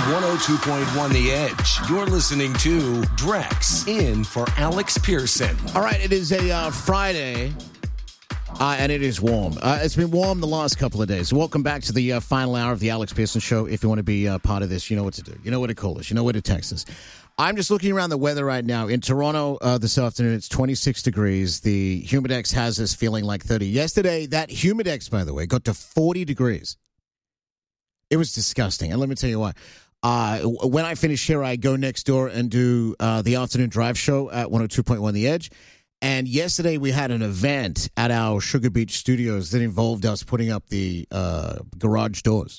102.1 The Edge. You're listening to Drex in for Alex Pearson. All right, it is a Friday, and it is warm. It's been warm the last couple of days. Welcome back to the final hour of the Alex Pearson Show. If you want to be part of this, you know what to do. You know where to call us. You know where to text us. I'm just looking around the weather right now. In Toronto this afternoon, it's 26 degrees. The Humidex has us feeling like 30. Yesterday, that Humidex, by the way, got to 40 degrees. It was disgusting. And let me tell you why. When I finish here, I go next door and do the afternoon drive show at 102.1 The Edge. And yesterday we had an event at our Sugar Beach studios that involved us putting up the garage doors.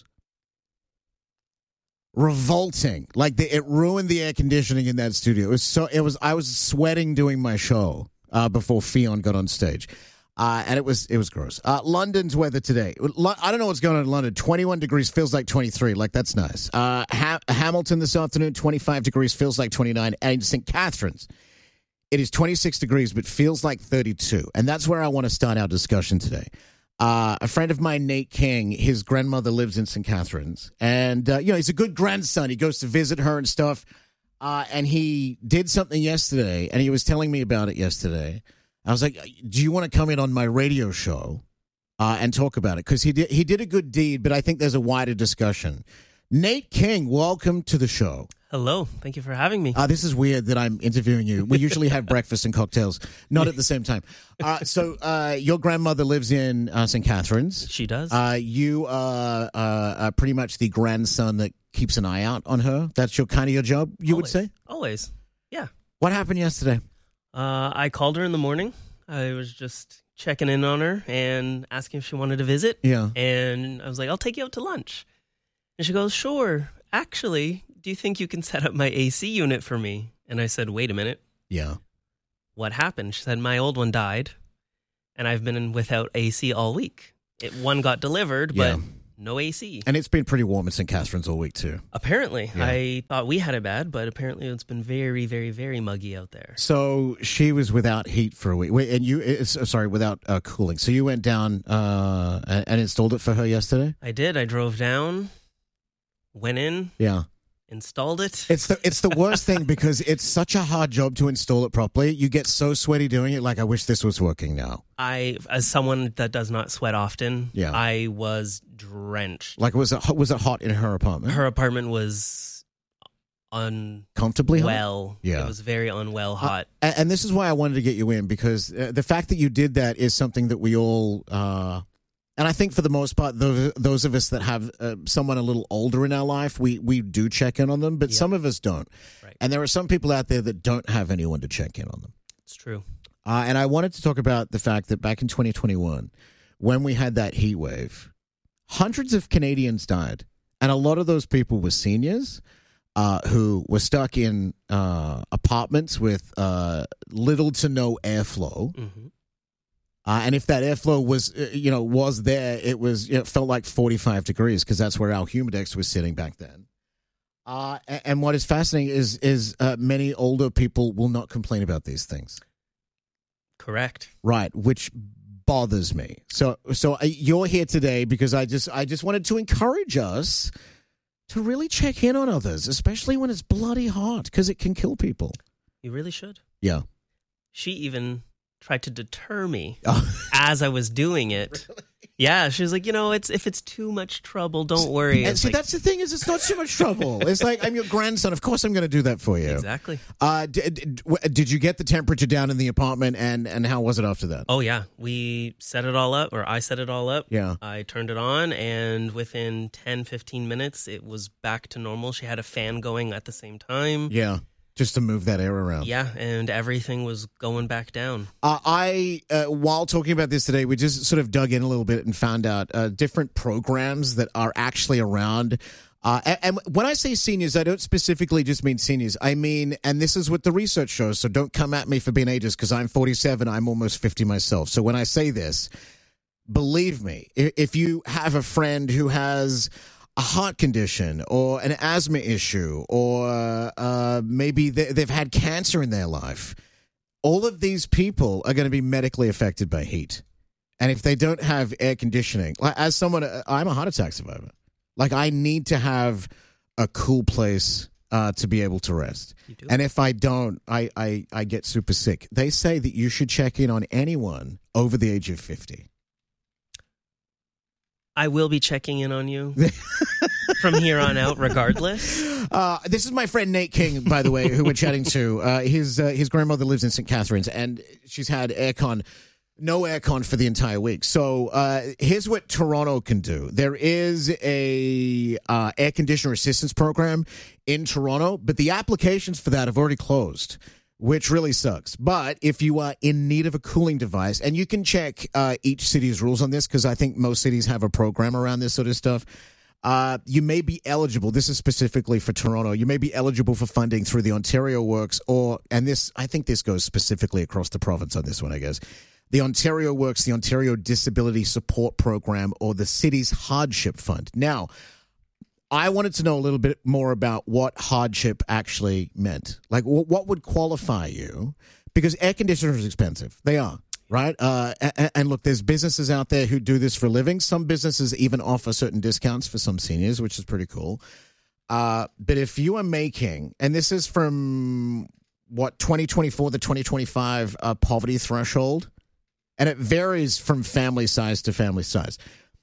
Revolting. Like it ruined the air conditioning in that studio. I was sweating doing my show before Fionn got on stage. And it was gross. London's weather today. I don't know what's going on in London. 21 degrees feels like 23. Like, that's nice. Hamilton this afternoon, 25 degrees feels like 29. And St. Catharines, it is 26 degrees but feels like 32. And that's where I want to start our discussion today. A friend of mine, Nate King, his grandmother lives in St. Catharines. And, he's a good grandson. He goes to visit her and stuff. And he did something yesterday, and he was telling me about it yesterday. I was like, do you want to come in on my radio show and talk about it? Because he did a good deed, but I think there's a wider discussion. Nate King, welcome to the show. Hello. Thank you for having me. This is weird that I'm interviewing you. We usually have breakfast and cocktails, not at the same time. So your grandmother lives in St. Catharines. She does. You are pretty much the grandson that keeps an eye out on her. That's your job, you would say? Always. Yeah. What happened yesterday? I called her in the morning. I was just checking in on her and asking if she wanted to visit. Yeah. And I was like, I'll take you out to lunch. And she goes, sure. Actually, do you think you can set up my AC unit for me? And I said, wait a minute. Yeah. What happened? She said, my old one died, and I've been without AC all week. One got delivered, but no AC. And it's been pretty warm in St. Catharines all week, too. Apparently. Yeah. I thought we had it bad, but apparently it's been very, very, very muggy out there. So she was without heat for a week. Wait, and without cooling. So you went down and installed it for her yesterday? I did. I drove down, went in. Yeah. Installed it. It's the worst thing because it's such a hard job to install it properly. You get so sweaty doing it. Like, I wish this was working now. As someone that does not sweat often, I was drenched. Like, was it hot in her apartment? Her apartment was uncomfortably hot. Yeah, it was very unwell hot. And this is why I wanted to get you in, because the fact that you did that is something that we all. And I think for the most part, those of us that have someone a little older in our life, we do check in on them, but some of us don't. Right. And there are some people out there that don't have anyone to check in on them. It's true. And I wanted to talk about the fact that back in 2021, when we had that heat wave, hundreds of Canadians died. And a lot of those people were seniors who were stuck in apartments with little to no airflow. Mm-hmm. And if that airflow was there, it felt like 45 degrees because that's where our Humidex was sitting back then. And what is fascinating is many older people will not complain about these things. Correct. Right, which bothers me. So you're here today because I just wanted to encourage us to really check in on others, especially when it's bloody hot, because it can kill people. You really should. Yeah. She even tried to deter me as I was doing it. Really? Yeah, she was like, if it's too much trouble, don't worry. And see, that's the thing is, it's not too much trouble. It's like, I'm your grandson. Of course I'm going to do that for you. Exactly. Did you get the temperature down in the apartment, and how was it after that? Oh, yeah. We set it all up, or I set it all up. Yeah. I turned it on, and within 10, 15 minutes, it was back to normal. She had a fan going at the same time. Yeah. Just to move that air around. Yeah, and everything was going back down. While talking about this today, we just sort of dug in a little bit and found out different programs that are actually around. And when I say seniors, I don't specifically just mean seniors. I mean, and this is what the research shows, so don't come at me for being ageist, because I'm 47, I'm almost 50 myself. So when I say this, believe me, if you have a friend who has a heart condition or an asthma issue, or maybe they've had cancer in their life, all of these people are going to be medically affected by heat. And if they don't have air conditioning, as someone, I'm a heart attack survivor. Like, I need to have a cool place to be able to rest. You do? And if I don't, I get super sick. They say that you should check in on anyone over the age of 50. I will be checking in on you from here on out, regardless. This is my friend Nate King, by the way, who we're chatting to. His grandmother lives in St. Catharines, and she's had no aircon for the entire week. So here's what Toronto can do. There is a air conditioner assistance program in Toronto, but the applications for that have already closed, which really sucks. But if you are in need of a cooling device, and you can check each city's rules on this, because I think most cities have a program around this sort of stuff, you may be eligible. This is specifically for Toronto. You may be eligible for funding through the Ontario Works, I think this goes specifically across the province on this one, I guess. The Ontario Works, the Ontario Disability Support Program, or the city's hardship fund. Now, I wanted to know a little bit more about what hardship actually meant. Like, what would qualify you? Because air conditioners are expensive. They are, right? And look, there's businesses out there who do this for a living. Some businesses even offer certain discounts for some seniors, which is pretty cool. But if you are making, and this is from, 2024 to 2025 poverty threshold, and it varies from family size to family size.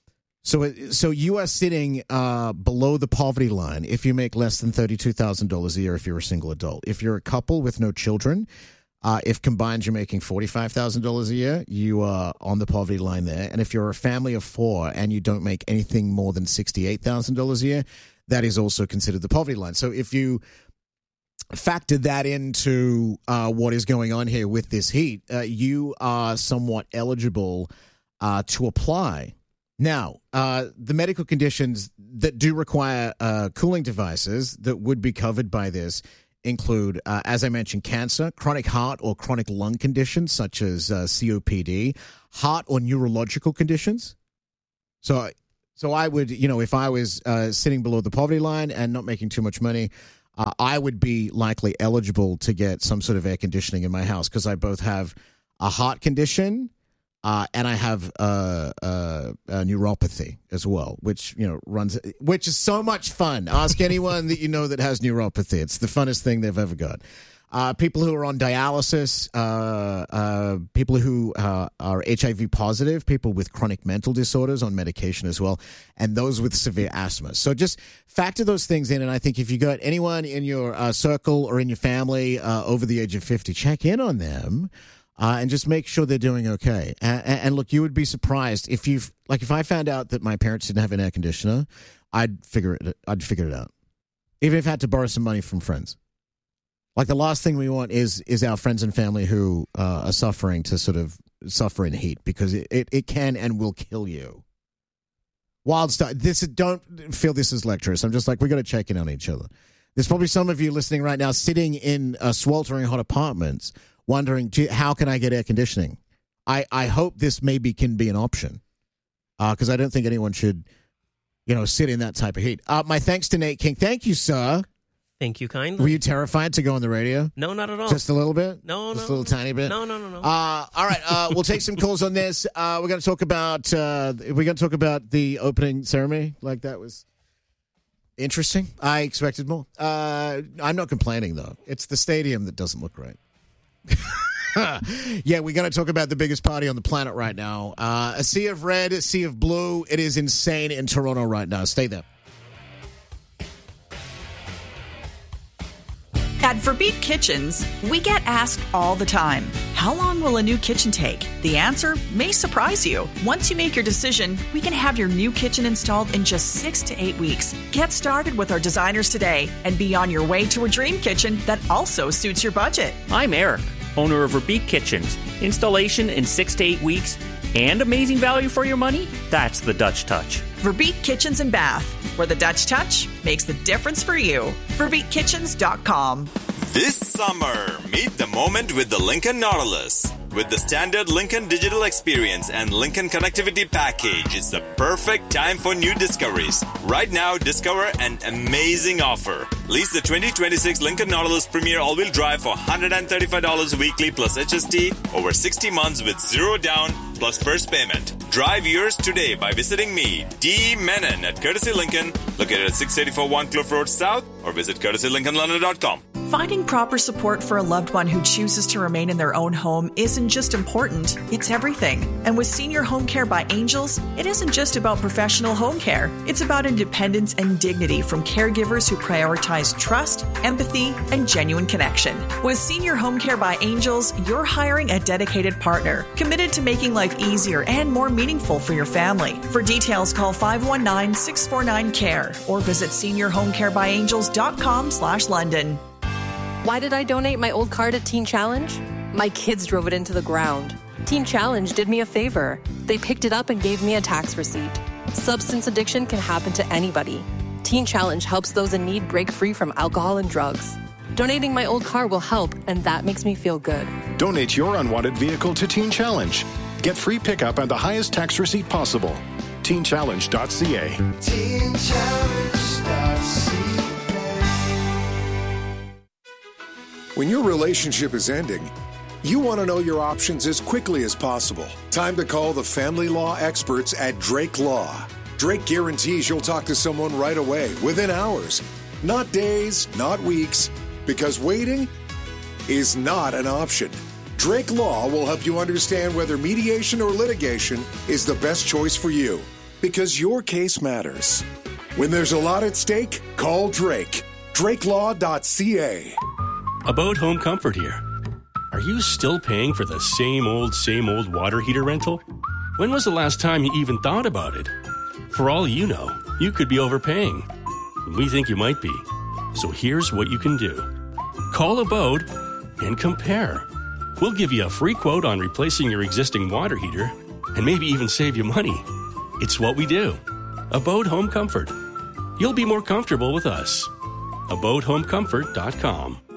So you are sitting below the poverty line if you make less than $32,000 a year if you're a single adult. If you're a couple with no children, if combined you're making $45,000 a year, you are on the poverty line there. And if you're a family of four and you don't make anything more than $68,000 a year, that is also considered the poverty line. So if you factor that into what is going on here with this heat, you are somewhat eligible to apply. Now, the medical conditions that do require cooling devices that would be covered by this include, as I mentioned, cancer, chronic heart or chronic lung conditions such as COPD, heart or neurological conditions. So I would, if I was sitting below the poverty line and not making too much money, I would be likely eligible to get some sort of air conditioning in my house because I both have a heart condition and I have a neuropathy as well, which which is so much fun. Ask anyone that you know that has neuropathy; it's the funnest thing they've ever got. People who are on dialysis, people who are HIV positive, people with chronic mental disorders on medication as well, and those with severe asthma. So just factor those things in, and I think if you got anyone in your circle or in your family over the age of 50, check in on them. And just make sure they're doing okay. And look, you would be surprised if if I found out that my parents didn't have an air conditioner, I'd figure it out. Even if I had to borrow some money from friends. Like the last thing we want is our friends and family who are suffering to sort of suffer in heat because it can and will kill you. Wild stuff. Don't feel this is lecturous. I'm just like, we got to check in on each other. There's probably some of you listening right now sitting in sweltering hot apartments wondering, gee, how can I get air conditioning? I hope this maybe can be an option because I don't think anyone should, sit in that type of heat. My thanks to Nate King. Thank you, sir. Thank you kindly. Were you terrified to go on the radio? No, not at all. Just a little bit? No. Just a little tiny bit? No. All right, we'll take some calls on this. We're going to talk about the opening ceremony. Like that was interesting. I expected more. I'm not complaining though. It's the stadium that doesn't look right. Yeah, we're going to talk about the biggest party on the planet right now. A sea of red, a sea of blue. It is insane in Toronto right now. Stay there. At Verbeek Kitchens, we get asked all the time, how long will a new kitchen take? The answer may surprise you. Once you make your decision, we can have your new kitchen installed in just 6 to 8 weeks. Get started with our designers today and be on your way to a dream kitchen that also suits your budget. I'm Eric, owner of Verbeek Kitchens. Installation in 6 to 8 weeks and amazing value for your money? That's the Dutch touch. Verbeek Kitchens and Bath, where the Dutch touch makes the difference for you. VerbeekKitchens.com. This summer, meet the moment with the Lincoln Nautilus. With the standard Lincoln Digital Experience and Lincoln Connectivity Package, it's the perfect time for new discoveries. Right now, discover an amazing offer. Lease the 2026 Lincoln Nautilus Premier All-Wheel Drive for $135 weekly plus HST over 60 months with zero down plus first payment. Drive yours today by visiting me, D. Menon, at Courtesy Lincoln, located at 684 Warncliffe Road South, or visit courtesylincolnlondon.com. Finding proper support for a loved one who chooses to remain in their own home isn't just important, it's everything. And with Senior Home Care by Angels, it isn't just about professional home care. It's about independence and dignity from caregivers who prioritize trust, empathy, and genuine connection. With Senior Home Care by Angels, you're hiring a dedicated partner, committed to making life easier and more meaningful for your family. For details, call 519-649-CARE or visit seniorhomecarebyangels.com/London. Why did I donate my old car to Teen Challenge? My kids drove it into the ground. Teen Challenge did me a favor. They picked it up and gave me a tax receipt. Substance addiction can happen to anybody. Teen Challenge helps those in need break free from alcohol and drugs. Donating my old car will help, and that makes me feel good. Donate your unwanted vehicle to Teen Challenge. Get free pickup and the highest tax receipt possible. TeenChallenge.ca. TeenChallenge.ca. When your relationship is ending, you want to know your options as quickly as possible. Time to call the family law experts at Drake Law. Drake guarantees you'll talk to someone right away, within hours. Not days, not weeks, because waiting is not an option. Drake Law will help you understand whether mediation or litigation is the best choice for you, because your case matters. When there's a lot at stake, call Drake. DrakeLaw.ca. About Home Comfort here. Are you still paying for the same old water heater rental? When was the last time you even thought about it? For all you know, you could be overpaying. We think you might be. So here's what you can do. Call Abode and compare. We'll give you a free quote on replacing your existing water heater and maybe even save you money. It's what we do. Abode Home Comfort. You'll be more comfortable with us. AbodeHomeComfort.com.